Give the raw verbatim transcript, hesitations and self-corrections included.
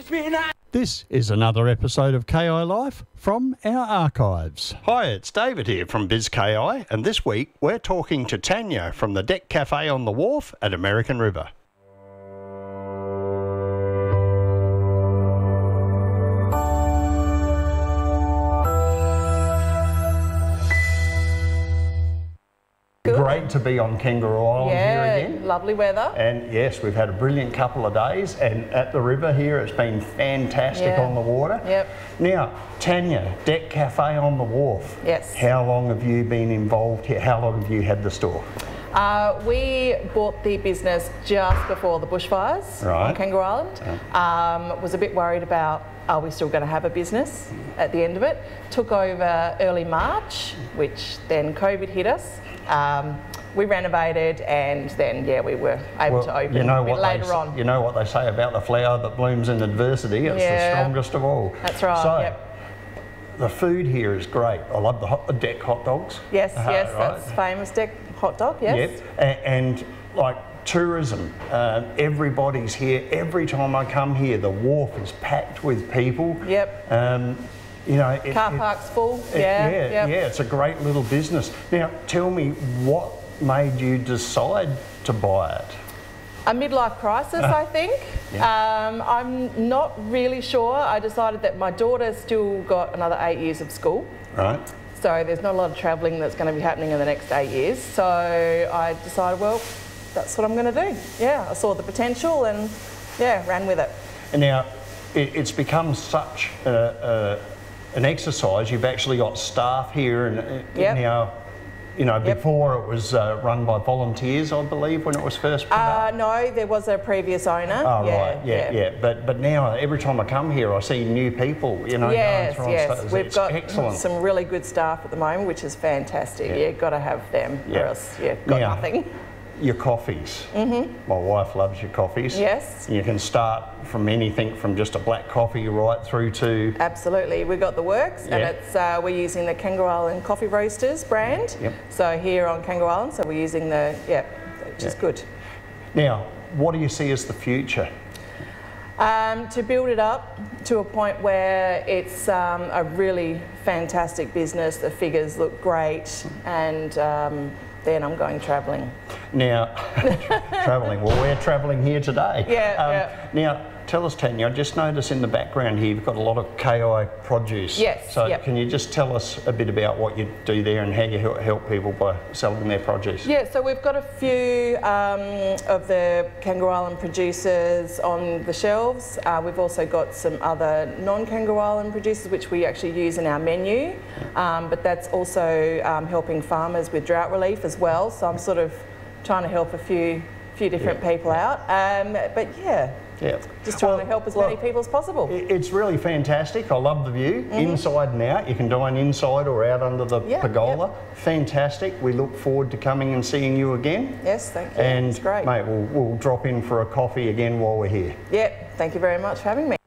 This is another episode of K I Life from our archives. Hi, it's David here from Biz K I, and this week we're talking to Tanya from the Deck Cafe on the Wharf at American River. Great to be on Kangaroo Island yeah, here again. Lovely weather. And yes, we've had a brilliant couple of days, and at the river here it's been fantastic yeah. on the water. Yep. Now, Tanya, Deck Cafe on the Wharf. Yes. How long have you been involved here? How long have you had the store? Uh, we bought the business just before the bushfires right. on Kangaroo Island. Um, was a bit worried about, are we still going to have a business at the end of it? Took over early March, which then COVID hit us. Um, we renovated, and then yeah, we were able well, to open you know a bit what later they, on. You know what they say about the flower that blooms in adversity? It's yeah. the strongest of all. That's right. So, yep. the food here is great. I love the, hot, the Deck hot dogs. Yes, uh, yes, right? that's famous Deck hot dog. Yes. Yep. And, and like tourism, uh, everybody's here. Every time I come here, the wharf is packed with people. Yep. Um, You know, it, car it, park's full. It, yeah, yeah, yep. yeah. It's a great little business. Now, tell me, what made you decide to buy it? A midlife crisis, I think. Yeah. Um, I'm not really sure. I decided that my daughter's still got another eight years of school. Right. So there's not a lot of travelling that's going to be happening in the next eight years. So I decided, well, that's what I'm going to do. Yeah, I saw the potential and yeah, ran with it. And now, it, it's become such a, a, an exercise. You've actually got staff here, and yep. now, you know, yep. before it was uh, run by volunteers, I believe, when it was first put uh, up. No, there was a previous owner. Oh, yeah, right, yeah, yeah, yeah. But but now, every time I come here, I see new people, you know, yes, going through yes. on stuff. We've it's got excellent. some really good staff at the moment, which is fantastic. Yeah. Yeah, got to have them, Yeah. or else, yeah, got now, nothing. Your coffees. Mm-hmm. My wife loves your coffees. Yes. You can start from anything from just a black coffee right through to... Absolutely. We've got the works, yeah. and it's uh, we're using the Kangaroo Island Coffee Roasters brand. Yep. So here on Kangaroo Island, so we're using the, yeah, which is Yeah. good. Now, what do you see as the future? Um, to build it up to a point where it's um, a really fantastic business, the figures look great, and um, then I'm going travelling. Now, travelling. Well, we're travelling here today. Yeah, um, yeah. Now, tell us, Tanya, I just noticed in the background here you've got a lot of K I produce. Yes, So yep. can you just tell us a bit about what you do there and how you help- help people by selling their produce? Yeah, so we've got a few um, of the Kangaroo Island producers on the shelves. Uh, we've also got some other non-Kangaroo Island producers which we actually use in our menu, um, but that's also um, helping farmers with drought relief as well. So I'm sort of trying to help a few few different Yeah. people out. Um, but yeah, Yeah. just trying Well, to help as well, many people as possible. It's really fantastic. I love the view, mm-hmm. inside and out. You can dine inside or out under the Yeah, pergola. yep. Fantastic. We look forward to coming and seeing you again. Yes, thank you. And it's great. mate, we'll, we'll drop in for a coffee again while we're here. Yeah, thank you very much for having me.